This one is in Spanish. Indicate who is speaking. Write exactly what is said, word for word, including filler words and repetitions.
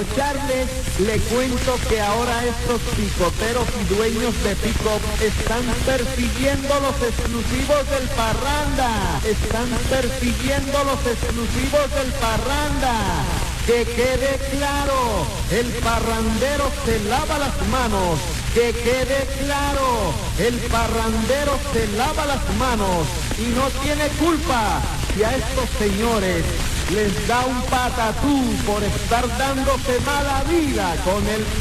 Speaker 1: reprocharle, le cuento que ahora estos picoteros y dueños de pick-up están persiguiendo los exclusivos del parranda, están persiguiendo los exclusivos del parranda. Que quede claro, el parrandero se lava las manos, que quede claro, el parrandero se lava las manos y no tiene culpa si a estos señores les da un patatú por estar dándose mala vida con el